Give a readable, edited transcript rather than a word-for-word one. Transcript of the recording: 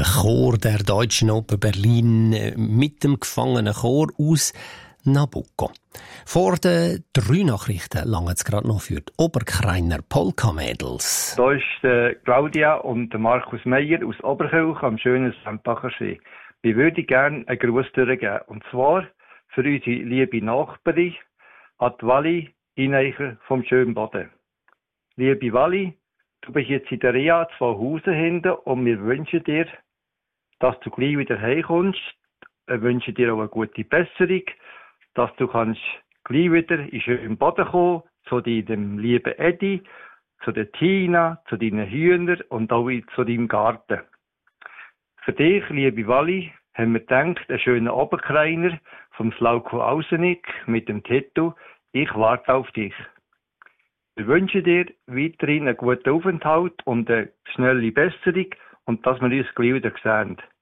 Chor der Deutschen Oper Berlin mit dem gefangenen Chor aus Nabucco. Vor den 3 Nachrichten lange es gerade noch für die Oberkreiner Polka-Mädels. Da ist Claudia und Markus Meyer aus Oberkirch am schönen Sempacher See. Wir würden gerne einen Gruß durchgeben. Und zwar für unsere liebe Nachbarin, die Wally Ineicher vom Schönboden. Liebe Wally, du bist jetzt in der Reha 2 Hausen hinten und wir wünschen dir, dass du gleich wieder heimkommst. Wir wünschen dir auch eine gute Besserung, dass du kannst gleich wieder in schönen Boden kommen, zu deinem lieben Eddie, zu der Tina, zu deinen Hühnern und auch zu deinem Garten. Für dich, liebe Wally, haben wir gedacht, einen schönen Oberkreiner vom Slauko Ausenik mit dem Titel «Ich warte auf dich». Wir wünschen dir weiterhin einen guten Aufenthalt und eine schnelle Besserung und dass wir uns gleich wieder sehen.